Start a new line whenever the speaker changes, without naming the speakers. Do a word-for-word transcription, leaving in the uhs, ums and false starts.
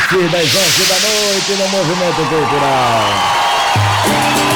partir das onze da noite no Movimento Cultural.